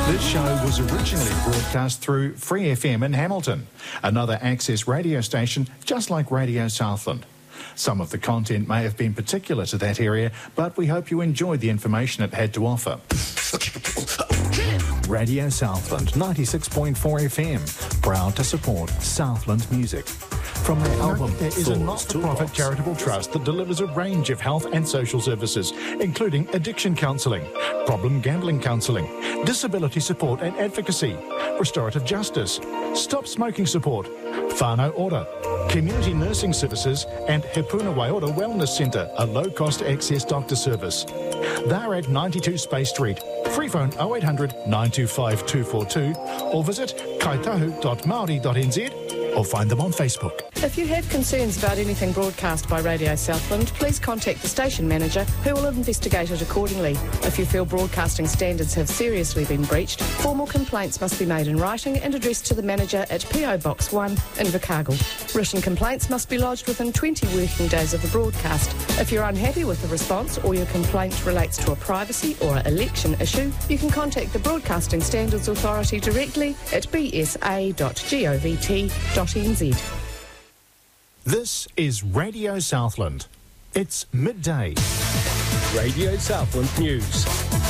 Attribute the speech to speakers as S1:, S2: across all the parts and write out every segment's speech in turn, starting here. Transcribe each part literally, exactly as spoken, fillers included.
S1: This show was originally broadcast through Free F M in Hamilton, another access radio station just like Radio Southland. Some of the content may have been particular to that area, but we hope you enjoyed the information it had to offer. Radio Southland, ninety-six point four F M, proud to support Southland music. From their album, there is a not-for-profit charitable trust that delivers a range of health and social services, including addiction counselling, problem gambling counselling, disability support and advocacy, restorative justice, stop smoking support, whānau ora, community nursing services and Hepuna Waiora Wellness Centre, a low-cost access doctor service. They're at ninety-two Space Street. Free phone oh eight hundred, nine two five, two four two or visit kaitahu dot maori dot n z or find them on Facebook.
S2: If you have concerns about anything broadcast by Radio Southland, please contact the station manager who will investigate it accordingly. If you feel broadcasting standards have seriously been breached, formal complaints must be made in writing and addressed to the manager at P O Box one, Invercargill. Written complaints must be lodged within twenty working days of the broadcast. If you're unhappy with the response or your complaint relates to a privacy or election issue, you can contact the Broadcasting Standards Authority directly at b s a dot govt dot n z.
S1: This is Radio Southland. It's midday.
S3: Radio Southland News.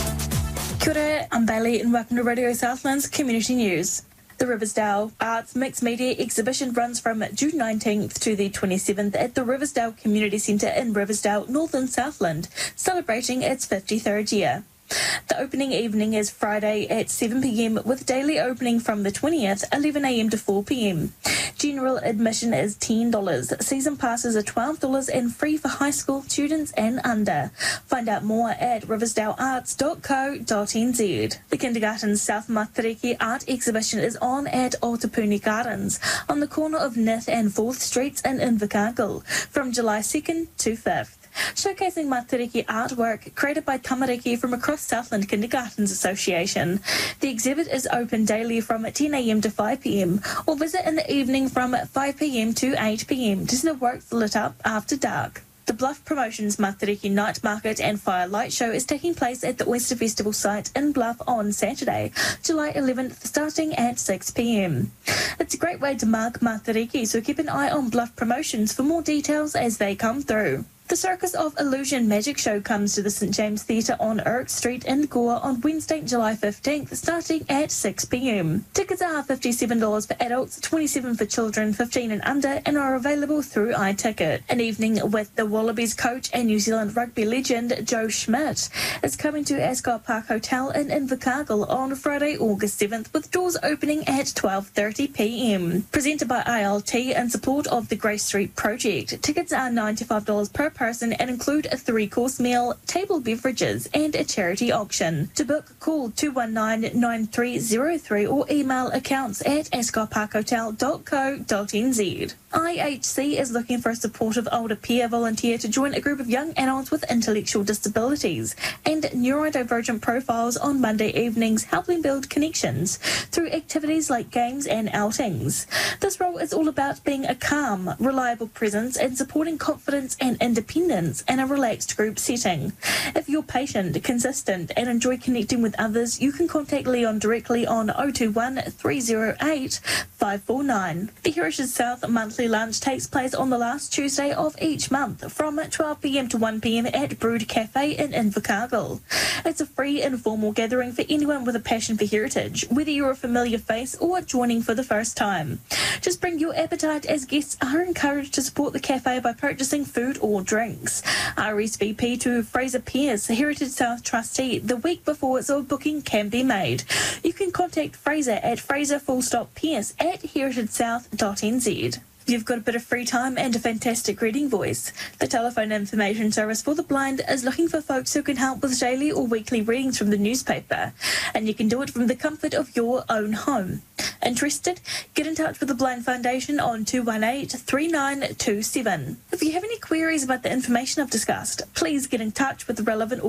S4: Kia ora, I'm Bailey and welcome to Radio Southland's Community News. The Riversdale Arts Mixed Media Exhibition runs from June nineteenth to the twenty-seventh at the Riversdale Community Centre in Riversdale, Northern Southland, celebrating its fifty-third year. The opening evening is Friday at seven p m with daily opening from the twentieth, eleven a m to four p m. General admission is ten dollars. Season passes are twelve dollars and free for high school students and under. Find out more at riversdale arts dot co dot n z. The Kindergarten South Matariki Art Exhibition is on at Otapuni Gardens on the corner of Nith and fourth Streets in Invercargill from July second to fifth. Showcasing Matariki artwork created by tamariki from across Southland Kindergartens Association. The exhibit is open daily from ten a m to five p m or visit in the evening from five p m to eight p m to see the works lit up after dark. The Bluff Promotions Matariki Night Market and Fire Light Show is taking place at the Oyster Festival site in Bluff on Saturday, July eleventh, starting at six p m. It's a great way to mark Matariki, so keep an eye on Bluff Promotions for more details as they come through. The Circus of Illusion Magic Show comes to the St James Theatre on Erk Street in Gore on Wednesday, July fifteenth, starting at six p m. Tickets are fifty-seven dollars for adults, twenty-seven dollars for children fifteen and under, and are available through iTicket. An evening with the Wallabies coach and New Zealand rugby legend Joe Schmidt is coming to Ascot Park Hotel in Invercargill on Friday, August seventh, with doors opening at twelve thirty p m. Presented by I L T in support of the Grace Street Project. Tickets are ninety-five dollars per person and include a three-course meal, table beverages and a charity auction. To book, call two one nine, nine three zero three or email accounts at ascot park hotel dot co dot n z. I H C is looking for a supportive older peer volunteer to join a group of young adults with intellectual disabilities and neurodivergent profiles on Monday evenings, helping build connections through activities like games and outings. This role is all about being a calm, reliable presence and supporting confidence and independence in a relaxed group setting. If you're patient, consistent and enjoy connecting with others, you can contact Leon directly on oh two one, three oh eight, five four nine. The Heritage South monthly lunch takes place on the last Tuesday of each month from twelve p m to one p m at Brood Cafe in Invercargill. It's a free informal gathering for anyone with a passion for heritage, whether you're a familiar face or joining for the first time. Just bring your appetite, as guests are encouraged to support the cafe by purchasing food or drinks. R S V P to Fraser Pierce, Heritage South trustee, the week before so a booking can be made. You can contact Fraser at fraser full stop pierce at heritage south dot n z. You've got a bit of free time and a fantastic reading voice. The Telephone Information Service for the Blind is looking for folks who can help with daily or weekly readings from the newspaper, and you can do it from the comfort of your own home. Interested? Get in touch with the Blind Foundation on two one eight, three nine two seven. If you have any queries about the information I've discussed, please get in touch with the relevant